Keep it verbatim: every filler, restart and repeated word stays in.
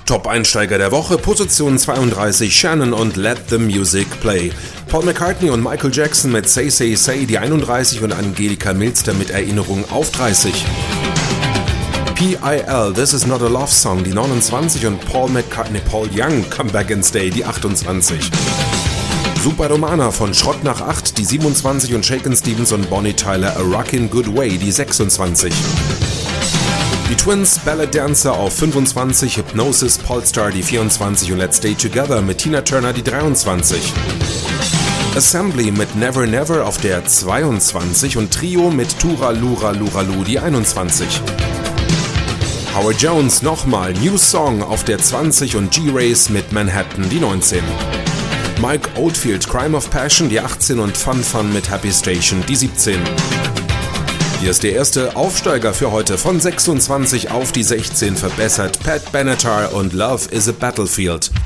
Top-Einsteiger der Woche, Position zweiunddreißig, Shannon und Let the Music Play. Paul McCartney und Michael Jackson mit Say Say Say, die einunddreißig, und Angelika Milster mit Erinnerung auf dreißig. P I L, This Is Not a Love Song, die neunundzwanzig, und Paul McCartney, Paul Young, Come Back and Stay, die achtundzwanzig. Superdomana von Schrott nach acht, die siebenundzwanzig, und Shakin' Stevens und Bonnie Tyler, A Rockin' Good Way, die sechsundzwanzig. Die Twins, Ballad Dancer auf fünfundzwanzig, Hypnosis, Polestar, die vierundzwanzig, und Let's Stay Together mit Tina Turner, die dreiundzwanzig. Assembly mit Never Never auf der zweiundzwanzig und Trio mit Tura Lura Luralu, die einundzwanzig. Howard Jones nochmal, New Song auf der zwanzig und G-Race mit Manhattan, die neunzehn. Mike Oldfield, Crime of Passion, die achtzehn, und Fun Fun mit Happy Station, die siebzehn. Hier ist der erste Aufsteiger für heute, von sechsundzwanzig auf die sechzehn verbessert, Pat Benatar und Love is a Battlefield.